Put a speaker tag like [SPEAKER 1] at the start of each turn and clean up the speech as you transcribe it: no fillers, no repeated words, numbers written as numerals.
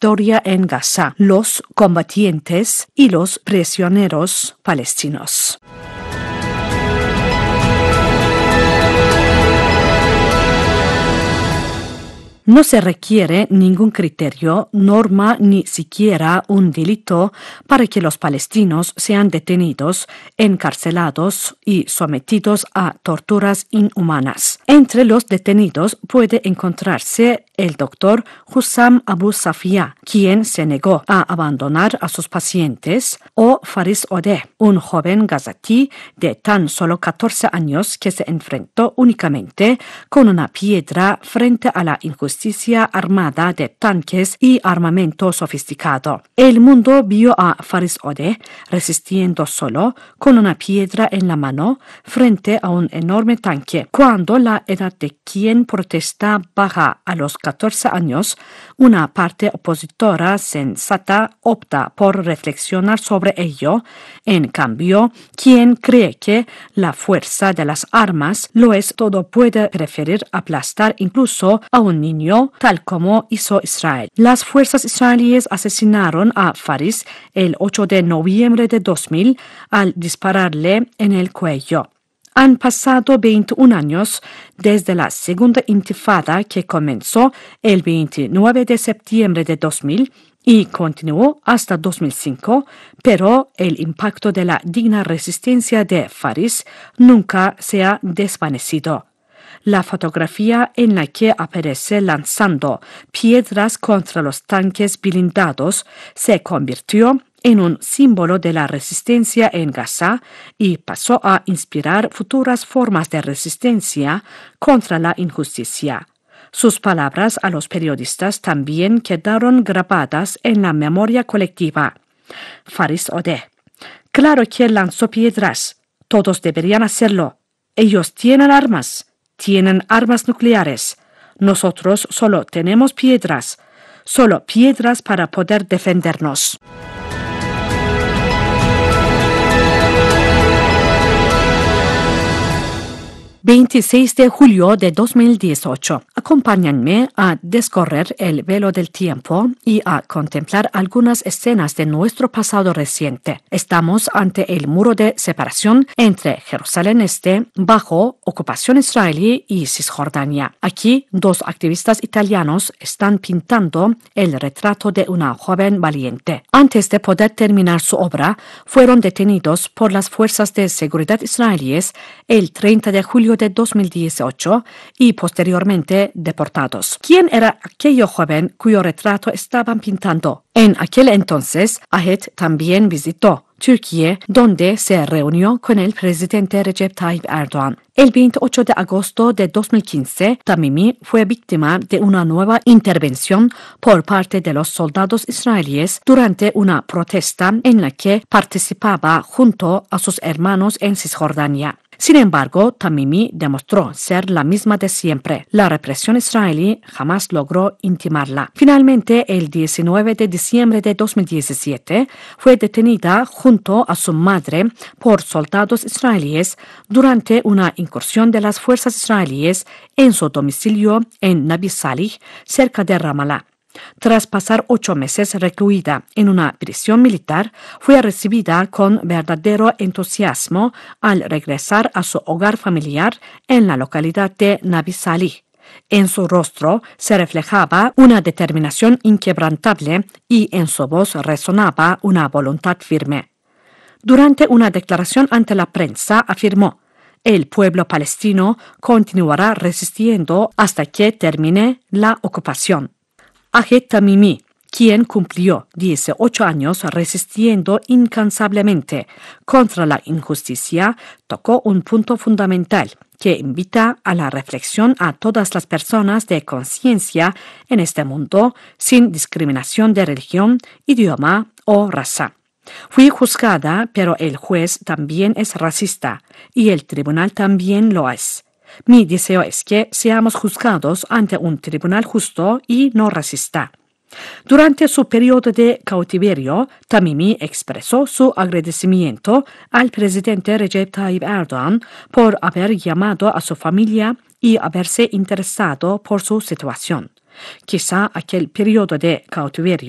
[SPEAKER 1] historia en Gaza, los combatientes y los prisioneros palestinos. No se requiere ningún criterio, norma ni siquiera un delito para que los palestinos sean detenidos, encarcelados y sometidos a torturas inhumanas. Entre los detenidos puede encontrarse el doctor Hussam Abu Safia, quien se negó a abandonar a sus pacientes, o Faris Odeh, un joven gazatí de tan solo 14 años que se enfrentó únicamente con una piedra frente a la injusticia armada de tanques y armamento sofisticado. El mundo vio a Faris Odeh resistiendo solo con una piedra en la mano frente a un enorme tanque. Cuando la edad de quien protesta baja a los 14 años, una parte opositora sensata opta por reflexionar sobre ello. En cambio, quien cree que la fuerza de las armas lo es todo puede preferir aplastar incluso a un niño, tal como hizo Israel. Las fuerzas israelíes asesinaron a Faris el 8 de noviembre de 2000 al dispararle en el cuello. Han pasado 21 años desde la segunda intifada que comenzó el 29 de septiembre de 2000 y continuó hasta 2005, pero el impacto de la digna resistencia de Faris nunca se ha desvanecido. La fotografía en la que aparece lanzando piedras contra los tanques blindados se convirtió en un símbolo de la resistencia en Gaza y pasó a inspirar futuras formas de resistencia contra la injusticia. Sus palabras a los periodistas también quedaron grabadas en la memoria colectiva. Faris Odeh: claro que lanzó piedras. Todos deberían hacerlo. Ellos tienen armas nucleares. Nosotros solo tenemos piedras para poder defendernos. 26 de julio de 2018. Acompáñenme a descorrer el velo del tiempo y a contemplar algunas escenas de nuestro pasado reciente. Estamos ante el muro de separación entre Jerusalén Este, bajo ocupación israelí, y Cisjordania. Aquí, dos activistas italianos están pintando el retrato de una joven valiente. Antes de poder terminar su obra, fueron detenidos por las fuerzas de seguridad israelíes el 30 de julio de 2018 y posteriormente deportados. ¿Quién era aquello joven cuyo retrato estaban pintando? En aquel entonces, Ahed también visitó Turquía, donde se reunió con el presidente Recep Tayyip Erdoğan. El 28 de agosto de 2015, Tamimi fue víctima de una nueva intervención por parte de los soldados israelíes durante una protesta en la que participaba junto a sus hermanos en Cisjordania. Sin embargo, Tamimi demostró ser la misma de siempre. La represión israelí jamás logró intimarla. Finalmente, el 19 de diciembre de 2017, fue detenida junto a su madre por soldados israelíes durante una incursión de las fuerzas israelíes en su domicilio en Nabi Salih, cerca de Ramallah. Tras pasar 8 meses recluida en una prisión militar, fue recibida con verdadero entusiasmo al regresar a su hogar familiar en la localidad de Nabi Salih. En su rostro se reflejaba una determinación inquebrantable y en su voz resonaba una voluntad firme. Durante una declaración ante la prensa afirmó: el pueblo palestino continuará resistiendo hasta que termine la ocupación. Ahed Tamimi, quien cumplió 18 años resistiendo incansablemente contra la injusticia, tocó un punto fundamental que invita a la reflexión a todas las personas de conciencia en este mundo, sin discriminación de religión, idioma o raza. Fui juzgada, pero el juez también es racista y el tribunal también lo es. Mi deseo es que seamos juzgados ante un tribunal justo y no racista. Durante su periodo de cautiverio, Tamimi expresó su agradecimiento al presidente Recep Tayyip Erdoğan por haber llamado a su familia y haberse interesado por su situación. Quizá aquel periodo de cautiverio